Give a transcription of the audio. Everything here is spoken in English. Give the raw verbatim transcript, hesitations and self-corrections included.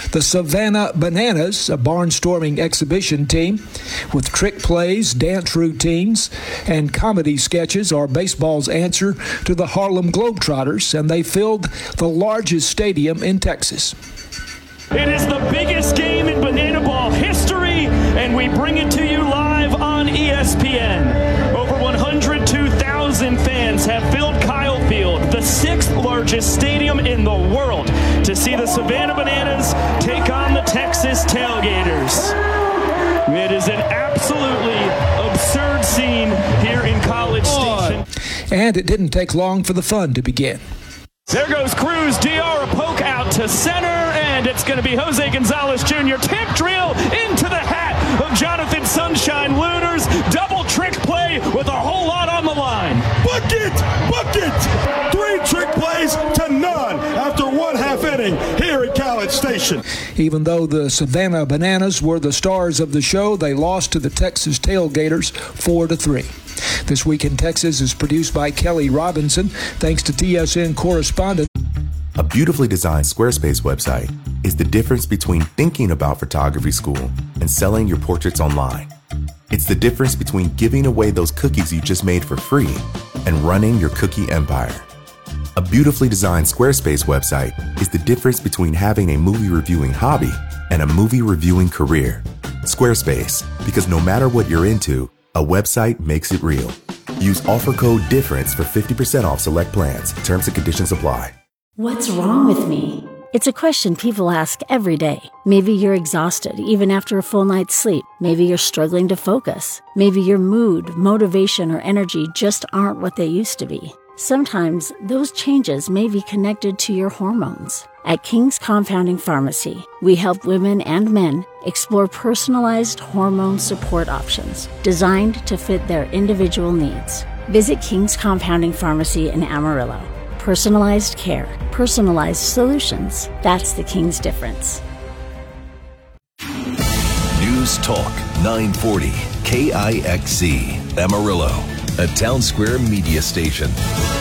The Savannah Bananas, a barnstorming exhibition team with trick plays, dance routines, and comedy sketches, are baseball's answer to the Harlem Globetrotters, and they filled the largest stadium in Texas. It is the biggest game in banana ball history, and we bring it to you live on E S P N. Over one hundred two thousand fans have filled Kyle Field, the sixth largest stadium in the world, to see the Savannah Bananas take on the Texas Tailgaters. It is an absolutely absurd scene here in College Station. And it didn't take long for the fun to begin. There goes Cruz, D R, a poke out to center, and it's going to be Jose Gonzalez Junior Tip drill into the hat of Jonathan Sunshine Lunars. Double trick play with a whole lot on the line. Bucket! Bucket! Three trick plays to none after one half inning here at College Station. Even though the Savannah Bananas were the stars of the show, they lost to the Texas Tailgaters four to three. This Week in Texas is produced by Kelly Robinson, thanks to T S N correspondent. A beautifully designed Squarespace website is the difference between thinking about photography school and selling your portraits online. It's the difference between giving away those cookies you just made for free and running your cookie empire. A beautifully designed Squarespace website is the difference between having a movie reviewing hobby and a movie reviewing career. Squarespace, because no matter what you're into, a website makes it real. Use offer code DIFFERENCE for fifty percent off select plans. Terms and conditions apply. What's wrong with me? It's a question people ask every day. Maybe you're exhausted even after a full night's sleep. Maybe you're struggling to focus. Maybe your mood, motivation, or energy just aren't what they used to be. Sometimes those changes may be connected to your hormones. At King's Compounding Pharmacy, we help women and men explore personalized hormone support options designed to fit their individual needs. Visit King's Compounding Pharmacy in Amarillo. Personalized care, personalized solutions. That's the King's difference. News Talk nine forty K I X C Amarillo, a Town Square media station.